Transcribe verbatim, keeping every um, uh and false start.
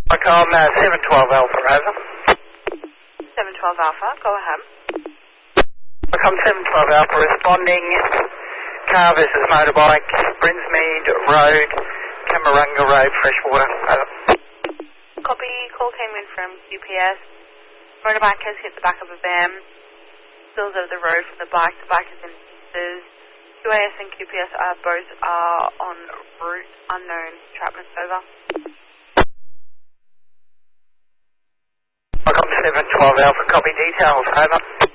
Macom uh, seven twelve Alpha, over. seven twelve Alpha, go ahead. Macom seven twelve Alpha, responding. Car versus motorbike, Brinsmead Road, Camarunga Road, Freshwater, over. Copy, call came in from Q P S. Motorbike has hit the back of a van. Spills over the road from the bike. The bike is in pieces. Q A S and Q P S are both are on route unknown. Trapness, over. Macom seven twelve Alpha, copy details, over.